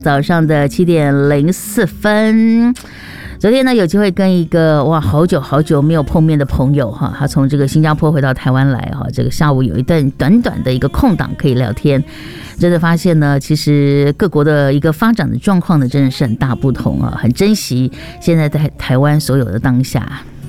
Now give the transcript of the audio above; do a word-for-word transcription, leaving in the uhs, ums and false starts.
早上的七点零四分，昨天呢有机会跟一个哇好久好久没有碰面的朋友哈，他从这个新加坡回到台湾来哈，这个下午有一段短短的一个空档可以聊天，真的发现呢，其实各国的一个发展的状况呢，真的是很大不同啊，很珍惜现在在台湾所有的当下。